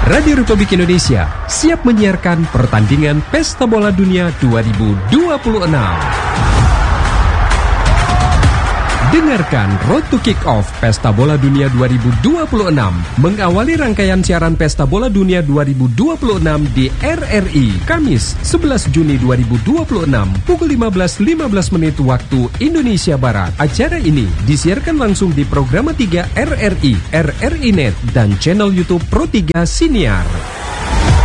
Radio Republik Indonesia siap menyiarkan pertandingan Pesta Bola Dunia 2026. Dengarkan Road to Kick-Off Pesta Bola Dunia 2026 mengawali rangkaian siaran Pesta Bola Dunia 2026 di RRI Kamis 11 Juni 2026 pukul 15.15 menit waktu Indonesia Barat. Acara ini disiarkan langsung di Programa 3 RRI, RRI Net dan channel YouTube Pro 3 Siniar.